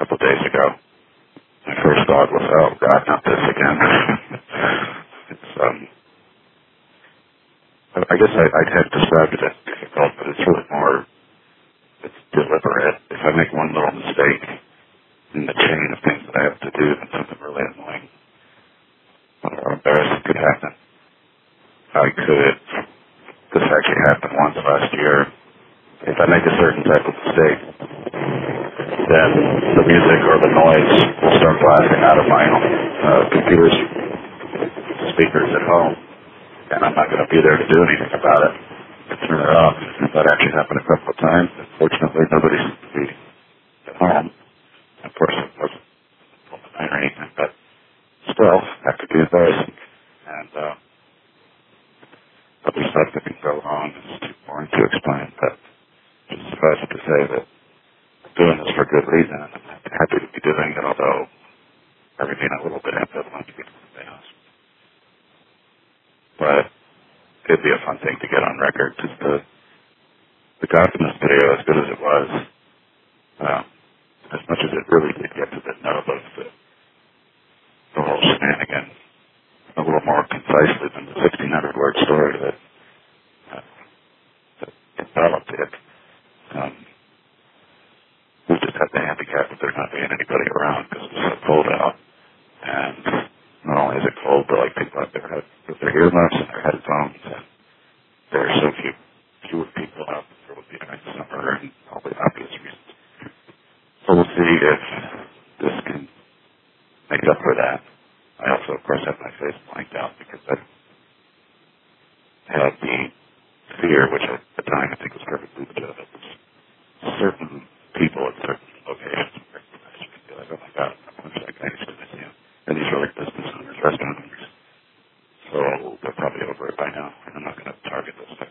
couple of days ago. My first thought was, oh God, not this again. It's I guess I'd have described it as difficult, but it's really more, it's deliberate. If I make one little mistake in the chain of things that I have to do, then something really annoying or embarrassing could happen. This actually happened once last year. If I make a certain type of mistake, then the music or the noise will start blasting out of my computer's speakers at home, and I'm not going to be there to do anything about it, to turn it off. That actually happened a couple of times. Fortunately, nobody seemed to be at home. Of course, it wasn't overnight or anything, but still, that could be embarrassing. And other stuff that can go wrong is too boring to explain, but just suffice it to say that I'm doing this for good reason, and I'm happy to be doing it, although I remain a little bit ambivalent to get something else. But it'd be a fun thing to get on record, just the Godfulness video, as good as it was, as much as it really did get to the nub of the whole shenanigan, a little more concisely than the 1,600-word story that developed it. We just had the handicap of there not being anybody around because it was so cold out. And not only is it cold, but like people out there with their earmuffs and their headphones, and there are so fewer people out there would be during the summer and all the obvious reasons. So we'll see if this can make up for that. I also, of course, have my face blanked out because I had the fear, which at the time I think was perfectly legitimate. Certain people at certain locations where you can be like, oh my God, I wish that guy used to miss you. And these are like business owners, restaurant owners. So they're probably over it by now. And I'm not going to target those types